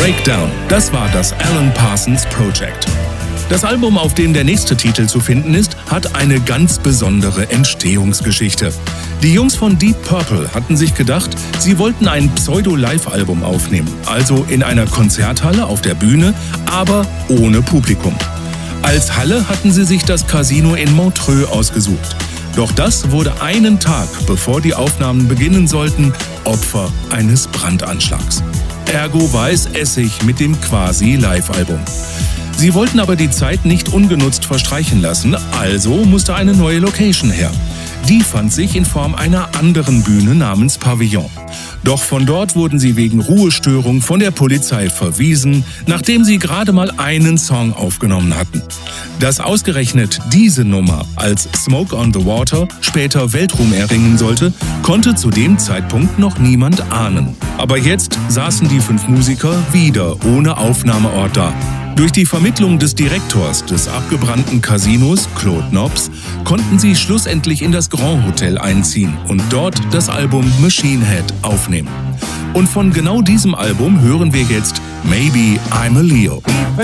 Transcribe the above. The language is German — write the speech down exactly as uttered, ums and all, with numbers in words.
Breakdown, das war das Alan Parsons Project. Das Album, auf dem der nächste Titel zu finden ist, hat eine ganz besondere Entstehungsgeschichte. Die Jungs von Deep Purple hatten sich gedacht, sie wollten ein Pseudo-Live-Album aufnehmen, also in einer Konzerthalle auf der Bühne, aber ohne Publikum. Als Halle hatten sie sich das Casino in Montreux ausgesucht. Doch das wurde einen Tag, bevor die Aufnahmen beginnen sollten, Opfer eines Brandanschlags. Ergo war es Essig mit dem Quasi-Live-Album. Sie wollten aber die Zeit nicht ungenutzt verstreichen lassen, also musste eine neue Location her. Die fand sich in Form einer anderen Bühne namens Pavillon. Doch von dort wurden sie wegen Ruhestörung von der Polizei verwiesen, nachdem sie gerade mal einen Song aufgenommen hatten. Dass ausgerechnet diese Nummer als Smoke on the Water später Weltruhm erringen sollte, konnte zu dem Zeitpunkt noch niemand ahnen. Aber jetzt saßen die fünf Musiker wieder ohne Aufnahmeort da. Durch die Vermittlung des Direktors des abgebrannten Casinos, Claude Nobs, konnten sie schlussendlich in das Grand Hotel einziehen und dort das Album Machine Head aufnehmen. Und von genau diesem Album hören wir jetzt Maybe I'm a Leo.